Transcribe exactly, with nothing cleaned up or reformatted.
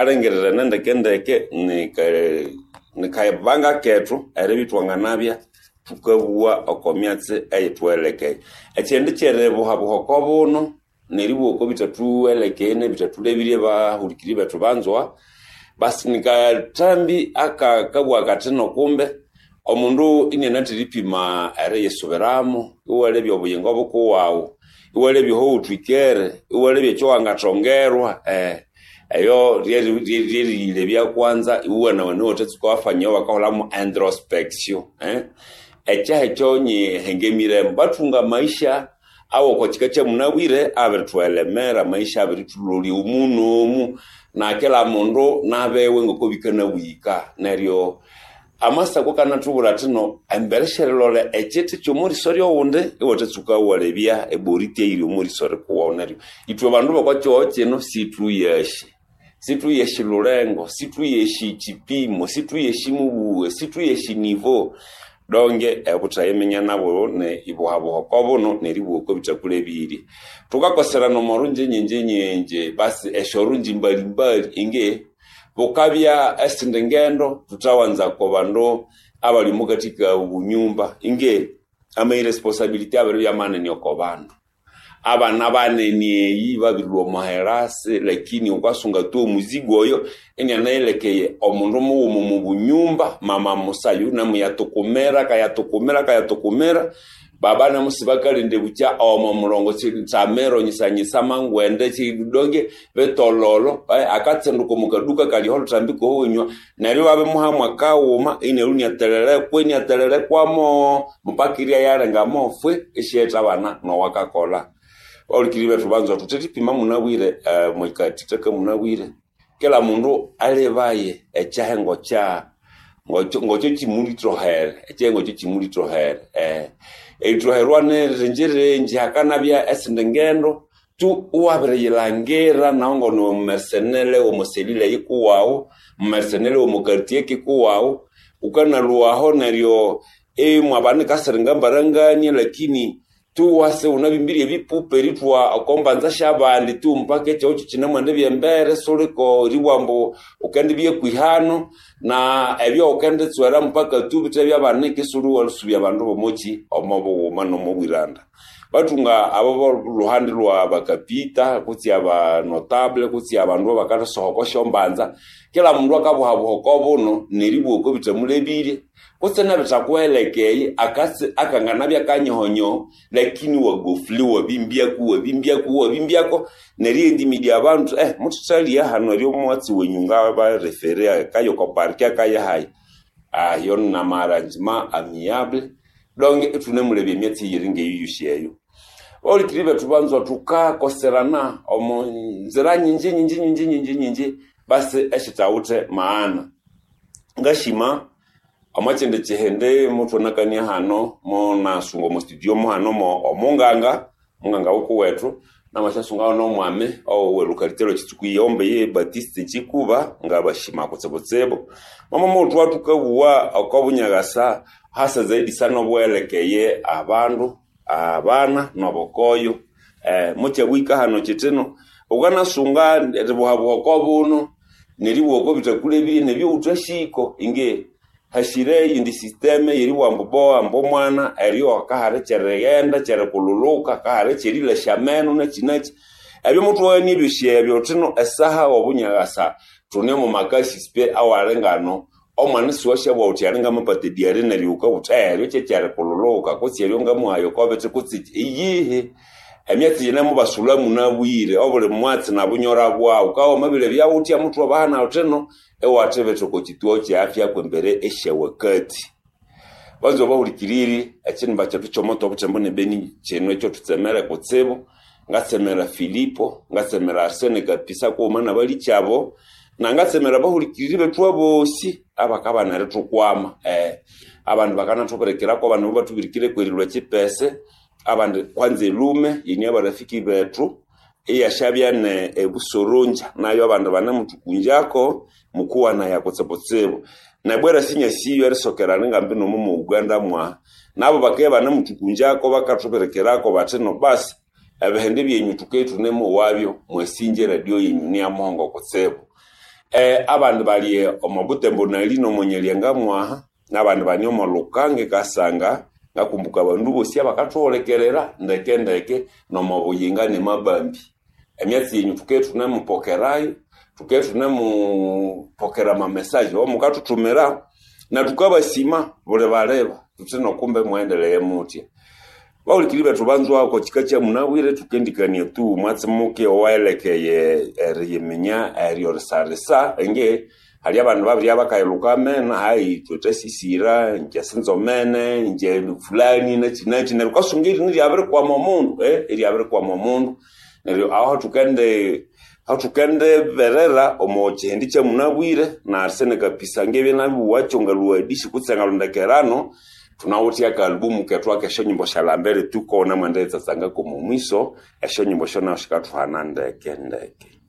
arengerera nende kendeke ni ni kayabanga ketu erebitwanga nabya tukabua okomyatse ayetweleke ekyende kyerebo habuhoko buno neribo ko bitatu elekene bitatu lebirie ba hulikiri betu banzwa basi nikatambi aka kabwa kateno kumbe omundu inenati ripima ere yesoberamo uwalebyo obuyingo buko wawo uwalebyo ho utwikere uwalebyo cyo angatongerwa eh ayo riri lebya kwanza uwe na wano tetsuko afanyo bakahola mu introspection eh echa chonye hengemire batunga maisha awo ko chikache munawire abertwelemera maisha abertululi umuno mu na kela mondo nabewe ngoko bikana wika neryo amasa ko kana tubura tino emberesherelole echete chomuri sori onde ewotetsuka walebya eborite iri umuri sori ko neryo itwe bandu bakwa choche no situ yeshi situ yeshi lurengo situ yeshi chipimo situ yeshi mubuwe situ yeshi nivo donge ebutayemenya nabo ne ibuhabo kobono neribuko bitakule biri tukakosera no morunje nyenje nyenje basi eshorunji mbali mbali inge bokabya esindengendo tutawanza ko bando abali mukatika ubunyumba inge ama irresponsibility abali yamane ni okobando abana baneni babirwo maherase lakini ukasunga tu muzigo oyo eni anaelekeye omundu mu mu bunyumba mama musayu na muyatokomera kayatokomera kayatokomera baba na musibakalinde bucha omo mulongo tsamero nyisanyisa mangwende chidonge betololo akatsenduko mukaduka kali holo tambiko honywa nari babe muhamwa kawuma ine runya telele kweni atelele kwamo mupakiria yarenga mofwe esheta bana no wakakola olikiribe tubanzo tutetipima munawire uh, mwikati teke munawire kila mundu alebaye echahengo cha ngocho ngocho chimuli troher echengo chimuli troher eh etroherwane renjere njaka bya esindengendo tu uwabere yilangera naongo no mercenele o moselile yikuwao mercenele o mukartie kikuwao ukana ruaho neryo e mwabane kaserenga mbaranganye lakini tu wase unabimbiri bipupe ritwa akombanza shabandi tu mpake cyo kinamwande byembere soliko riwambo ukandi bye kwihano na ebyo ukandi tswera mpaka tu bitebya baneke suru walusubya bandu bomochi omobo mano mobiranda batunga abo ruhandi rwa bakapita kutsi aba notable kutsi abantu bakara sohoko shombanza kila mundu akabuhabo kobono neribu uko bitamulebire kusena bitakwelekeye akase akangana byakanyihonyo lakini wagofli wabimbia kuwa bimbia kuwa bimbia ko nerindi media abantu eh mututali ya hano ryo mwatsi wenyunga ba referea kayo ko parkia kaya hai ah yon na marangement amiable donc tunemulebye myatsi yiringe yuyushiyeyo oli kribe tubanzo tuka koserana omo nzira nyinji nyinji nyinji nyinji nyinji basi eshitaute maana ngashima amachende chihende mutu nakani hano mo na sungo mo studio mo hano mo omunganga munganga uko wetu na mashasunga no mwame o welukalitero chitsukuyombe ye Batiste Chikuba ngabashima kutsebotsebo mama mutu watukabuwa akabunyagasa hasa zaidi sana bwelekeye abandu abana nobokoyo eh muche wika hano chiteno ugana sunga ebuhabo kobuno neribo ko bitakule biri nebyo utashiko inge hashire indi systeme yiri wambobo ambo mwana eriyo akahare cheregenda cherekululuka kahare cherila shameno na chinachi ebyo mutu wani bishye byo tino esaha obunyagasa tune mu makasi spe awarengano omwana siwasha bwa utiarenga mapate diare na riuka utayari chechere kululuka kutsi eriyo ngamuhayo kobete kutsi iyihe emyatsi yene mu basula munabwire obule mwatsi nabunyora bwa ukawo mabile bya utia mutu abana oteno ewatebete ko kituo kya afya kwembere eshewakati bazo bahulikiriri ekini bacha tuchomoto obutembone beni chenwe cyo tutsemera kutsebo ngatsemera Filipo ngatsemera Arsene kapisa ko mana bali cyabo na ngatsemera bahulikiriri betwa bosi abakabana retukwama eh abantu bakana toperekera ko abantu batubirikire kwerirwa chipese abantu kwanze lume yini abarafiki betu eyashabyane ebusoronja nayo abantu banamutukunjako mukuwa na yakotsebotsebo na bwera sinya siyo erisokera ngambe no mu Uganda mwa nabo bakeye banamutukunjako bakatoperekerako bateno basi abehende byenyu tuketu nemo wabyo mwesinje radio yenyu ni amongo kotsebo eh abantu bali omabutembo na lino monyelianga mwaha n'abantu bani omolukange kasanga ngakumbuka bandu bosi abakatwolekerera ndeke ndeke no mabuyinga ne mabambi emyatsi yenyu tuketu na mupokerayo tuketu na mupokera ma message o mukatutumira na tukabasima bole baleba tutino kumbe muendelee mutia baulikilibe tubanzwa ko chikacha munawire tukendikanie tu mwatsi muke owaelekeye eriyemenya eriyorsarisa enge hali abantu babiri abakayiluka mena hayi tutesisira njasinzo mene nje fulani nechi ne rukasungiri niri abere kwa momundu eh iri abere kwa momundu nero aho tukende aho tukende berera omoche ndiche munabwire na arsene kapisa ngebe nabi wachonga luadishi kutsenga lundekerano tunawutia ka albumu ketwa kesho nyimbo shalambere tuko na mwendeza sanga ko mumwiso esho nyimbo shona shikatwana ndeke ndeke